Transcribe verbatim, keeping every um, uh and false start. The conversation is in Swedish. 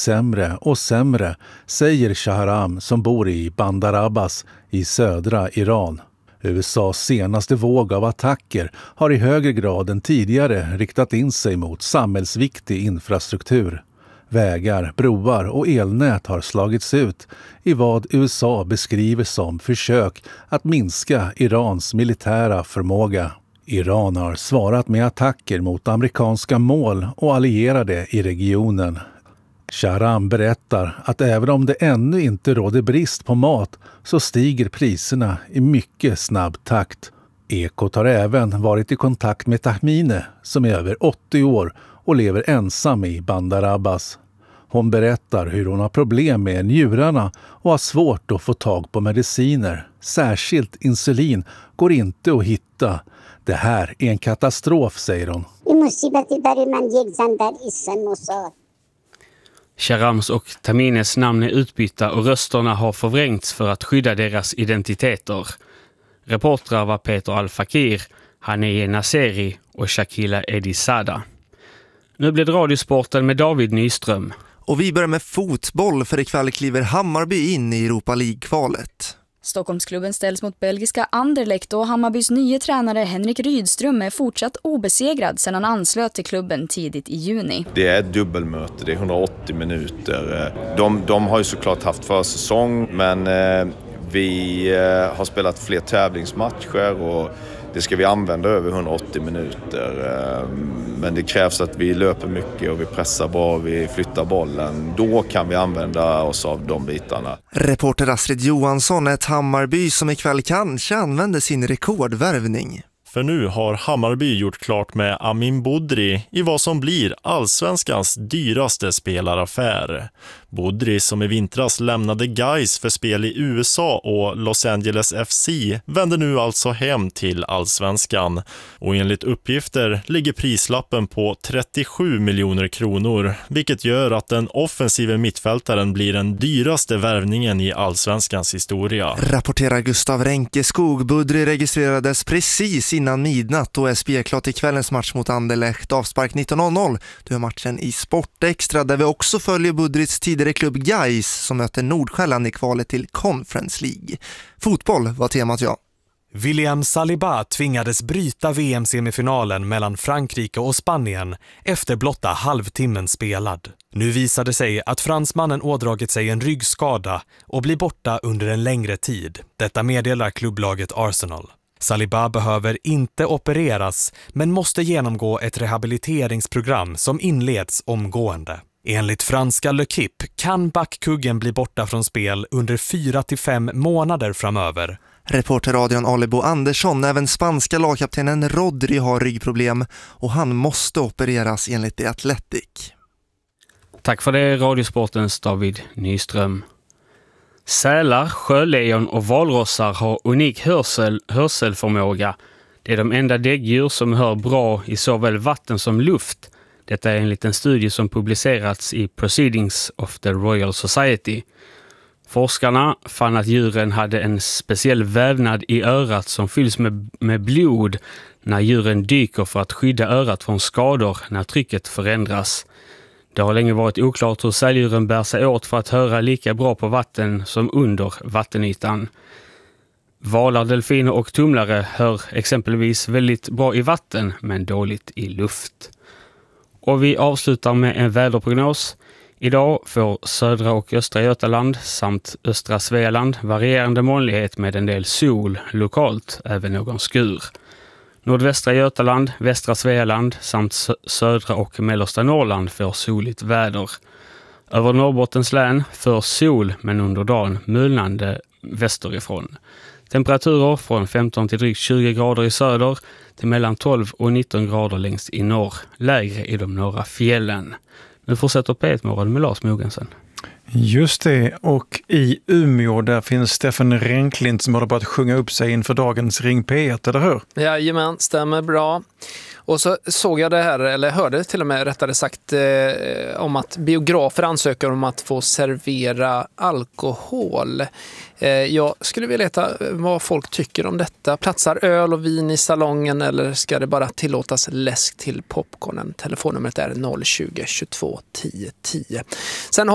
sämre och sämre, säger Shahram som bor i Bandar Abbas i södra Iran. U S A:s senaste våg av attacker har i högre grad än tidigare riktat in sig mot samhällsviktig infrastruktur. Vägar, broar och elnät har slagits ut i vad U S A beskriver som försök att minska Irans militära förmåga. Iran har svarat med attacker mot amerikanska mål och allierade i regionen. Shahram berättar att även om det ännu inte råder brist på mat så stiger priserna i mycket snabb takt. Ekot har även varit i kontakt med Tahmine som är över åttio år och lever ensam i Bandar Abbas. Hon berättar hur hon har problem med njurarna och har svårt att få tag på mediciner. Särskilt insulin går inte att hitta. Det här är en katastrof, säger hon. Shahrams och Tahmines namn är utbytta och rösterna har förvrängts för att skydda deras identiteter. Reportrar var Peter Al-Fakir, Haneye Nasseri och Shakila Edisada. Nu blir det radiosporten med David Nyström. Och vi börjar med fotboll, för ikväll kliver Hammarby in i Europa League-kvalet. Stockholmsklubben ställs mot belgiska Anderlecht och Hammarbys nya tränare Henrik Rydström är fortsatt obesegrad sedan han anslöt till klubben tidigt i juni. Det är ett dubbelmöte, det är hundraåttio minuter. De, de har ju såklart haft försäsong, men eh, vi eh, har spelat fler tävlingsmatcher och det ska vi använda över hundraåttio minuter. Men det krävs att vi löper mycket och vi pressar bra, vi flyttar bollen. Då kan vi använda oss av de bitarna. Reporter Astrid Johansson, ett Hammarby som ikväll kanske använder sin rekordvärvning. För nu har Hammarby gjort klart med Amin Budri i vad som blir allsvenskans dyraste spelaraffär. Budri, som i vintras lämnade Gais för spel i U S A och Los Angeles F C, vänder nu alltså hem till allsvenskan. Och enligt uppgifter ligger prislappen på trettiosju miljoner kronor, vilket gör att den offensiva mittfältaren blir den dyraste värvningen i allsvenskans historia. Rapporterar Gustav Renkeskog. Budri registrerades precis innan midnatt och är spelklar till kvällens match mot Anderlecht. Avspark nitton noll noll. Du har matchen i Sportextra där vi också följer Budris tidigare klubb Gais som möter Nordsjälland i kvalet till Conference League. Fotboll var temat, ja. William Saliba tvingades bryta V M-semifinalen mellan Frankrike och Spanien efter blotta halvtimmen spelad. Nu visade sig att fransmannen ådragit sig en ryggskada och blir borta under en längre tid. Detta meddelar klubblaget Arsenal. Saliba behöver inte opereras men måste genomgå ett rehabiliteringsprogram som inleds omgående. Enligt franska L'Equipe kan backkuggen bli borta från spel under fyra till fem månader framöver. Reporterradion Alebo Andersson. Även spanska lagkaptenen Rodri har ryggproblem och han måste opereras enligt The Athletic. Tack för det, Radiosportens David Nyström. Sälar, sjölejon och valrossar har unik hörsel, hörselförmåga. Det är de enda däggdjur som hör bra i såväl vatten som luft. Detta är enligt en studie som publicerats i Proceedings of the Royal Society. Forskarna fann att djuren hade en speciell vävnad i örat som fylls med, med blod när djuren dyker för att skydda örat från skador när trycket förändras. Det har länge varit oklart hur säldjuren bär sig åt för att höra lika bra på vatten som under vattenytan. Valar, delfiner och tumlare hör exempelvis väldigt bra i vatten men dåligt i luft. Och vi avslutar med en väderprognos. Idag får södra och östra Götaland samt östra Svealand varierande molnighet med en del sol, lokalt även någon skur. Nordvästra Götaland, västra Svealand samt södra och mellersta Norrland får soligt väder. Över Norrbottens län för sol men under dagen mulnande västerifrån. Temperaturer från femton till drygt tjugo grader i söder till mellan tolv och nitton grader längst i norr, lägre i de norra fjällen. Nu fortsätter P ett-morgon med Lars Mogensen. Just det, och i Umeå där finns Stefan Renklint som håller på att sjunga upp sig inför dagens Ring P ett, eller hur? Jajamän, stämmer bra. Och så såg jag det här, eller hörde till och med rättare sagt, eh, om att biografer ansöker om att få servera alkohol. Eh, jag skulle vilja veta vad folk tycker om detta. Platsar öl och vin i salongen eller ska det bara tillåtas läsk till popcornen? Telefonnumret är noll tjugo tjugotvå tio tio. Sen